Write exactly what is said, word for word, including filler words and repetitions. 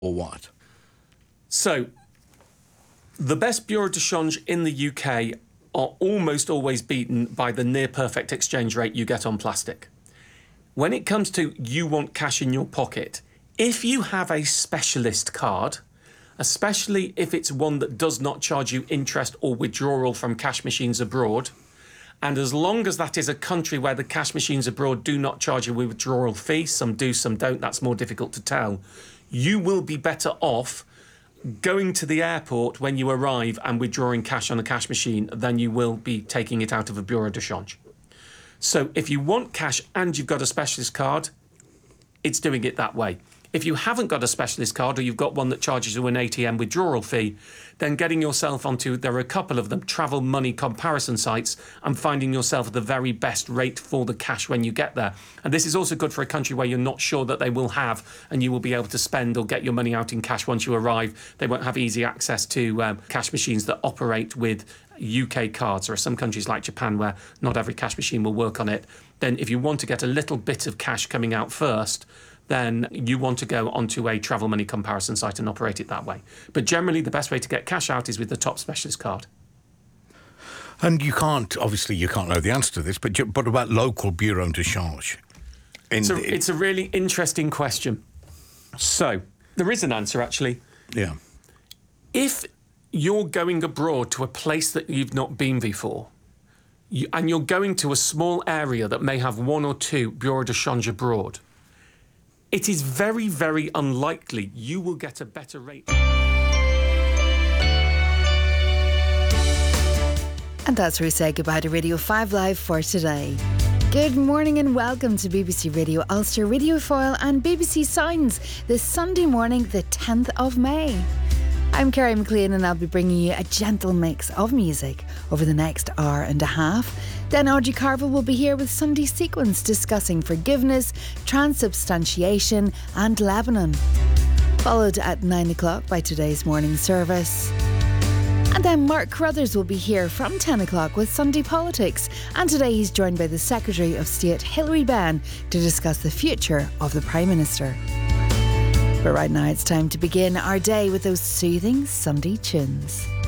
or what? So, the best bureau de change in the U K are almost always beaten by the near-perfect exchange rate you get on plastic. When it comes to you want cash in your pocket, if you have a specialist card, especially if it's one that does not charge you interest or withdrawal from cash machines abroad, and as long as that is a country where the cash machines abroad do not charge a withdrawal fee, some do, some don't, that's more difficult to tell, you will be better off going to the airport when you arrive and withdrawing cash on a cash machine than you will be taking it out of a bureau de change. So if you want cash and you've got a specialist card, it's doing it that way. If you haven't got a specialist card or you've got one that charges you an A T M withdrawal fee, then getting yourself onto, there are a couple of them, travel money comparison sites, and finding yourself the very best rate for the cash when you get there. And this is also good for a country where you're not sure that they will have and you will be able to spend or get your money out in cash once you arrive. They won't have easy access to um, cash machines that operate with U K cards. There are some countries like Japan where not every cash machine will work on it. Then if you want to get a little bit of cash coming out first, then you want to go onto a travel money comparison site and operate it that way. But generally, the best way to get cash out is with the top specialist card. And you can't, obviously, you can't know the answer to this, but you, but about local bureau de change? In so the, it's a really interesting question. So there is an answer, actually. Yeah. If you're going abroad to a place that you've not been before, you, and you're going to a small area that may have one or two bureau de change abroad, it is very, very unlikely you will get a better rate. And that's where we say goodbye to Radio five Live for today. Good morning and welcome to B B C Radio Ulster, Radio Foil and B B C Sounds this Sunday morning, the tenth of May. I'm Kerry McLean and I'll be bringing you a gentle mix of music over the next hour and a half. Then Audrey Carville will be here with Sunday Sequence discussing forgiveness, transubstantiation and Lebanon. Followed at nine o'clock by today's morning service. And then Mark Crothers will be here from ten o'clock with Sunday Politics. And today he's joined by the Secretary of State Hilary Benn to discuss the future of the Prime Minister. But right now it's time to begin our day with those soothing Sunday tunes.